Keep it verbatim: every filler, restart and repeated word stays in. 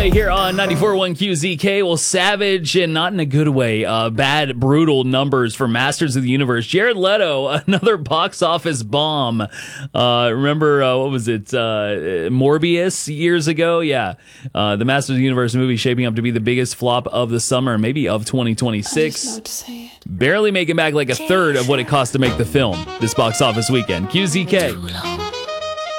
Here on ninety-four point one Q Z K, well, savage and not in a good way, uh, bad, brutal numbers for Masters of the Universe. Jared Leto, another box office bomb. Uh, remember, uh, what was it, uh, Morbius years ago? Yeah, uh, the Masters of the Universe movie shaping up to be the biggest flop of the summer, maybe of twenty twenty-six. Barely making back like a third of what it cost to make the film this box office weekend. Q Z K.